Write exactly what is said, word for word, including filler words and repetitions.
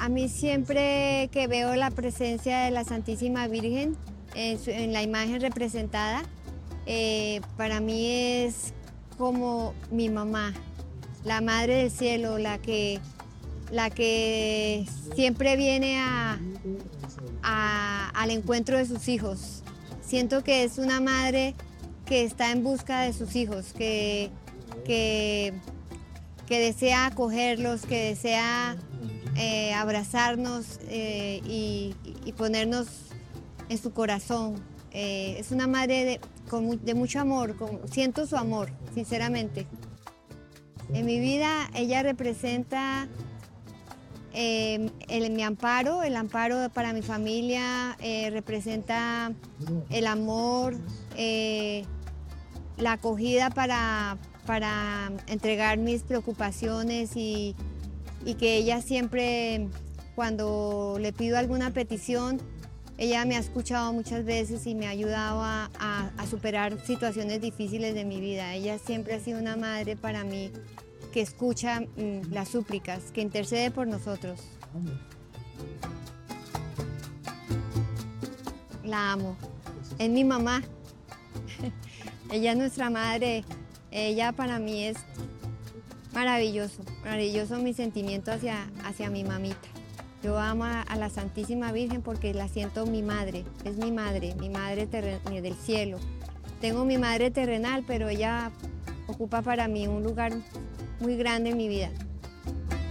A mí siempre que veo la presencia de la Santísima Virgen en, su- en la imagen representada, eh, para mí es como mi mamá, la Madre del Cielo, la que, la que siempre viene a, a- al encuentro de sus hijos. Siento que es una madre que está en busca de sus hijos, que, que, que desea acogerlos, que desea eh, abrazarnos eh, y, y ponernos en su corazón. Eh, es una madre de, con mu- de mucho amor, con- siento su amor, sinceramente. En mi vida ella representa eh, el- mi amparo, el amparo para mi familia, eh, representa el amor, eh, la acogida para, para entregar mis preocupaciones y, y que ella siempre, cuando le pido alguna petición, ella me ha escuchado muchas veces y me ha ayudado a, a- a superar situaciones difíciles de mi vida. Ella siempre ha sido una madre para mí que escucha mm, las súplicas, que intercede por nosotros. La amo. Es mi mamá. Ella es nuestra madre. Ella para mí es maravilloso, maravilloso mi sentimiento hacia, hacia mi mamita. Yo amo a, a la Santísima Virgen porque la siento mi madre, es mi madre, mi madre terren- mi del cielo. Tengo mi madre terrenal, pero ella ocupa para mí un lugar muy grande en mi vida.